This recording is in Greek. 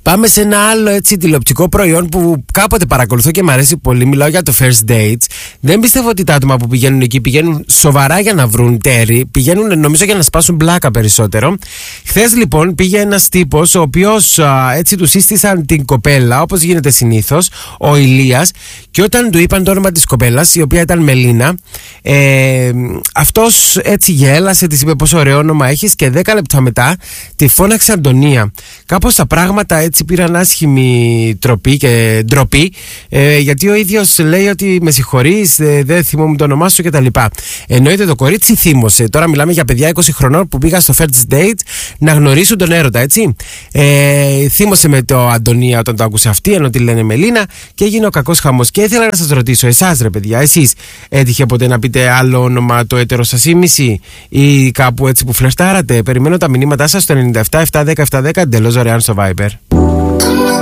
Πάμε σε ένα άλλο έτσι τηλεοπτικό προϊόν που κάποτε παρακολουθώ και μου αρέσει πολύ. Μιλάω για το First Dates. Δεν πιστεύω ότι τα άτομα που πηγαίνουν εκεί πηγαίνουν σοβαρά για να βρουν τέρι. Πηγαίνουν νομίζω για να σπάσουν μπλάκα περισσότερο. Χθες λοιπόν πήγε ένας τύπος ο οποίος έτσι του σύστησαν την κοπέλα όπως γίνεται συνήθως, ο Ηλίας, και όταν του είπαν το όνομα της κοπέλας, η οποία ήταν Μελίνα, αυτός έτσι γέλασε, της είπε πόσο ωραίο όνομα έχεις και 10 λεπτά μετά τη φώναξε Αντωνία. Κάπως τα πράγματα έτσι πήραν άσχημη τροπή και ντροπή, γιατί ο ίδιος λέει ότι με συγχωρείς, δεν θυμόμουν το όνομά σου κτλ. Εννοείται το κορίτσι θύμωσε. Τώρα μιλάμε για παιδιά 20 χρονών που πήγαν στο first date να γνωρίσουν τον έρωτα, έτσι. Θύμωσε με το Αντωνία όταν το άκουσε αυτή, ενώ τη λένε Μελίνα, και έγινε ο κακός χαμός. Και ήθελα να σας ρωτήσω, εσάς ρε παιδιά, εσείς έτυχε ποτέ να πείτε άλλο όνομα το έτερο σας ήμιση ή κάπου έτσι που φλερτάρατε? Περιμένω τα μηνύματά σας στο 97 710 710 εντελώς δωρεάν στο Viber.